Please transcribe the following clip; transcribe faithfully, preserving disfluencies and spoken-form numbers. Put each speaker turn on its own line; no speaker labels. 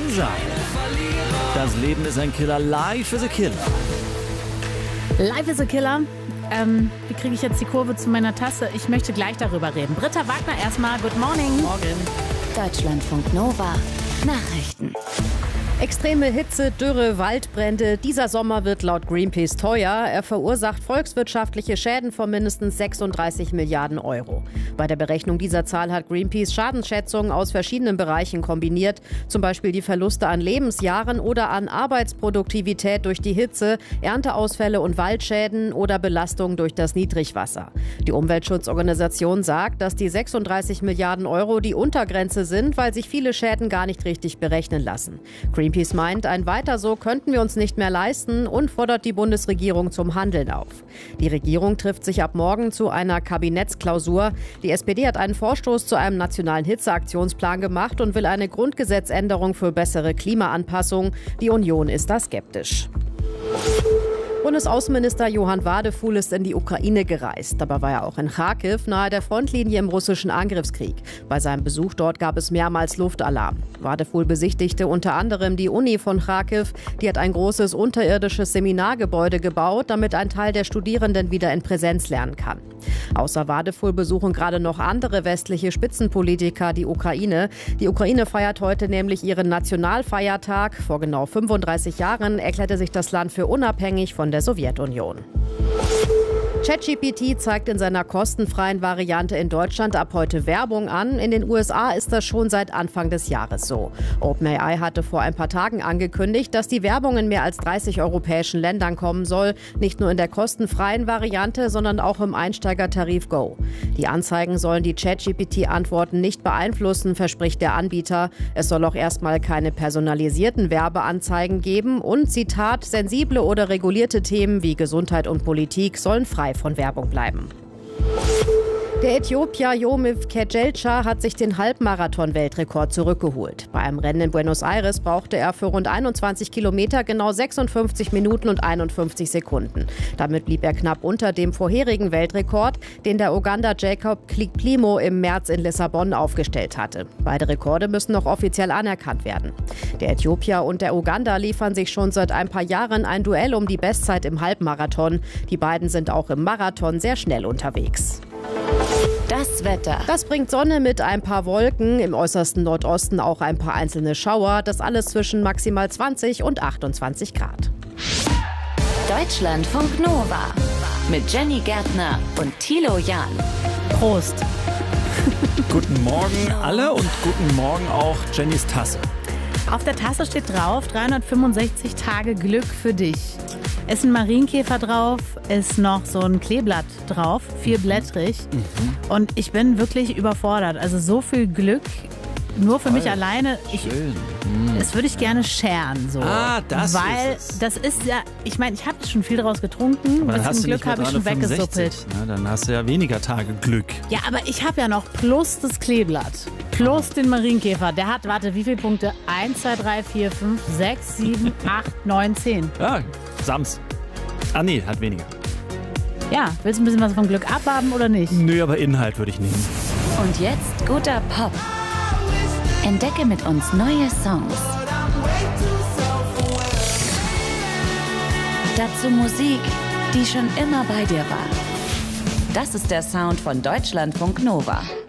sein. Das Leben ist ein Killer. Life is a Killer.
Life is a Killer. Ähm, wie kriege ich jetzt die Kurve zu meiner Tasse? Ich möchte gleich darüber reden. Britta Wagner erstmal. Good morning.
Morgen.
Deutschlandfunk Nova. Nachrichten.
Extreme Hitze, Dürre, Waldbrände. Dieser Sommer wird laut Greenpeace teuer. Er verursacht volkswirtschaftliche Schäden von mindestens sechsunddreißig Milliarden Euro. Bei der Berechnung dieser Zahl hat Greenpeace Schadensschätzungen aus verschiedenen Bereichen kombiniert. Zum Beispiel die Verluste an Lebensjahren oder an Arbeitsproduktivität durch die Hitze, Ernteausfälle und Waldschäden oder Belastungen durch das Niedrigwasser. Die Umweltschutzorganisation sagt, dass die sechsunddreißig Milliarden Euro die Untergrenze sind, weil sich viele Schäden gar nicht richtig berechnen lassen. Greenpeace meint, ein Weiter so könnten wir uns nicht mehr leisten und fordert die Bundesregierung zum Handeln auf. Die Regierung trifft sich ab morgen zu einer Kabinettsklausur. Die S P D hat einen Vorstoß zu einem nationalen Hitzeaktionsplan gemacht und will eine Grundgesetzänderung für bessere Klimaanpassung. Die Union ist da skeptisch. Bundesaußenminister Johann Wadefuhl ist in die Ukraine gereist. Dabei war er auch in Charkiw, nahe der Frontlinie im russischen Angriffskrieg. Bei seinem Besuch dort gab es mehrmals Luftalarm. Wadefuhl besichtigte unter anderem die Uni von Charkiw. Die hat ein großes unterirdisches Seminargebäude gebaut, damit ein Teil der Studierenden wieder in Präsenz lernen kann. Außer Wadefuhl besuchen gerade noch andere westliche Spitzenpolitiker die Ukraine. Die Ukraine feiert heute nämlich ihren Nationalfeiertag. Vor genau fünfunddreißig Jahren erklärte sich das Land für unabhängig von der Sowjetunion. ChatGPT zeigt in seiner kostenfreien Variante in Deutschland ab heute Werbung an. In den U S A ist das schon seit Anfang des Jahres so. OpenAI hatte vor ein paar Tagen angekündigt, dass die Werbung in mehr als dreißig europäischen Ländern kommen soll. Nicht nur in der kostenfreien Variante, sondern auch im Einsteigertarif Go. Die Anzeigen sollen die ChatGPT-Antworten nicht beeinflussen, verspricht der Anbieter. Es soll auch erstmal keine personalisierten Werbeanzeigen geben und, Zitat, sensible oder regulierte Themen wie Gesundheit und Politik sollen frei von Werbung bleiben. Der Äthiopier Yomif Kejelcha hat sich den Halbmarathon-Weltrekord zurückgeholt. Bei einem Rennen in Buenos Aires brauchte er für rund einundzwanzig Kilometer genau sechsundfünfzig Minuten und einundfünfzig Sekunden. Damit blieb er knapp unter dem vorherigen Weltrekord, den der Uganda Jacob Kiplimo im März in Lissabon aufgestellt hatte. Beide Rekorde müssen noch offiziell anerkannt werden. Der Äthiopier und der Uganda liefern sich schon seit ein paar Jahren ein Duell um die Bestzeit im Halbmarathon. Die beiden sind auch im Marathon sehr schnell unterwegs.
Das Wetter.
Das bringt Sonne mit ein paar Wolken, im äußersten Nordosten auch ein paar einzelne Schauer. Das alles zwischen maximal zwanzig und achtundzwanzig Grad.
Deutschlandfunk Nova mit Jenny Gärtner und Thilo Jahn.
Prost.
Guten Morgen alle und guten Morgen auch Jennys Tasse.
Auf der Tasse steht drauf, dreihundertfünfundsechzig Tage Glück für dich. Es ist ein Marienkäfer drauf, ist noch so ein Kleeblatt drauf, vierblättrig. Mhm. Und ich bin wirklich überfordert. Also so viel Glück, nur für Toll. mich alleine. Ich,
Schön. Mhm.
Das würde ich gerne sharen. So.
Ah, das
Weil
ist es.
das ist ja, ich meine, ich habe schon viel draus getrunken.
Aber
Ein
dann hast
bisschen
du
Glück habe ich schon weggesuppelt.
Na, dann hast du ja weniger Tage Glück.
Ja, aber ich habe ja noch plus das Kleeblatt. Plus den Marienkäfer. Der hat, warte, wie viele Punkte? eins, zwei, drei, vier, fünf, sechs, sieben, acht, neun, zehn.
Ja, Sams. Ah nee, hat weniger.
Ja, willst du ein bisschen was vom Glück abhaben oder nicht?
Nö, aber Inhalt würde ich nehmen.
Und jetzt guter Pop. Entdecke mit uns neue Songs. Dazu Musik, die schon immer bei dir war. Das ist der Sound von Deutschlandfunk Nova.